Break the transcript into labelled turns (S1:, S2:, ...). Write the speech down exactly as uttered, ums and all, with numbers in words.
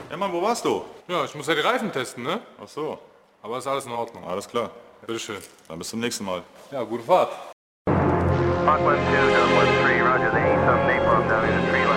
S1: Ja, Mann, wo warst du?
S2: Ja, ich muss ja die Reifen testen, ne?
S1: Ach so,
S2: Aber ist alles in Ordnung.
S1: alles klar.
S2: Bitteschön.
S1: Dann bis zum nächsten Mal.
S2: Ja, gute Fahrt.
S3: Hawk one two, Dub one three, roger, they need some napalm down in the tree line.